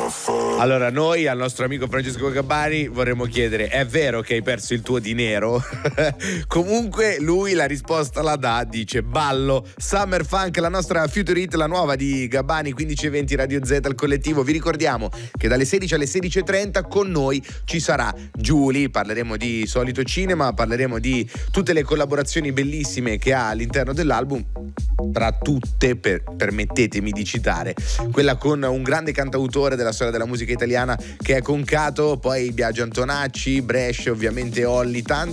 Allora, noi al nostro amico Francesco Gabbani vorremmo chiedere: è vero che hai perso il tuo dinero? Comunque lui la risposta la dà, dice ballo. Summer Funk, la nostra future hit, la nuova di Gabbani, 15:20 Radio Z al collettivo. Vi ricordiamo che dalle 16 alle 16:30 con noi ci sarà Giulia, parleremo di solito cinema, parleremo di tutte le collaborazioni bellissime che ha all'interno dell'album. Tra tutte, permettetemi di citare quella con un grande cantautore della storia della musica italiana che è Concato, poi Biagio Antonacci, Brescia, ovviamente Olli,